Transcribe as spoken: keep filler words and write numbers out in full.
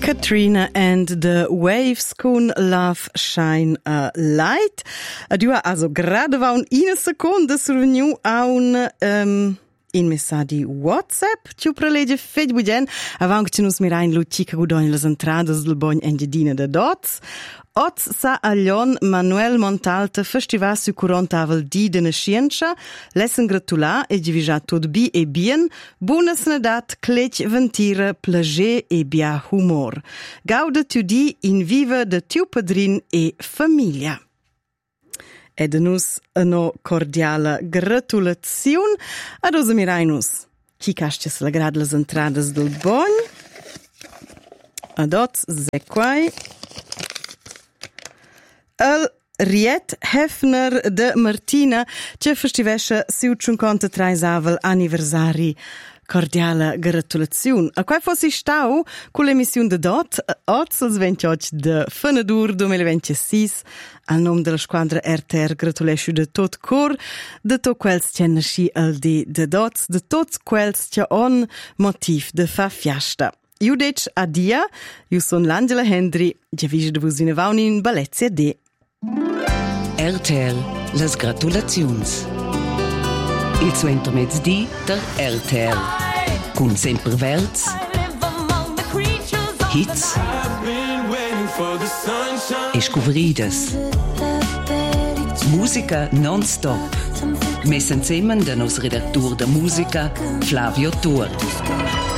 Katrina and the Waves con Love Shine a Light. Du ha also gerade va un ina seconda survenu a un um, in messaggi WhatsApp ci prelege fed bugen avant che nus mirain lucica gudon las entradas del bogn engedina de dots. Oz sa a Lion Manuel Montalta festival su curontavel di de nascienza, lessen gratula e divisa tot bi e bien, buonas nadat, clec ventira, plager e bia humor. Gauda tu di in viva de tiu padrin e famiglia. Ed nus no cordiala gratulaziun ad osa mirainus. Chi castes la grad las entradas del bogn? Ad oz zequai. El Riet Hefner de Martina, che festivesce siu cinquantatreis avel anniversari. Cordiala gratulaziun. A quai fossi stau con l'emissione de Dot, oz als ventioc de Fenadur duemilaventisei, al nom della squadra R T R gratulesciu de tot cor, de tot quels che nasci al di de Dot, de tot quels che on motiv de fa fiasta. Iu dec adia, iu son l'Angela Hendry, che vige de vus vinavau in Balezia D. R T L, las gratulaziuns. Il suo intermezzi der R T L. Con sempre verz, hits e scouvridas. Musica non-stop. Messen zusammen den nos redaktur der Musica, Flavio Tur.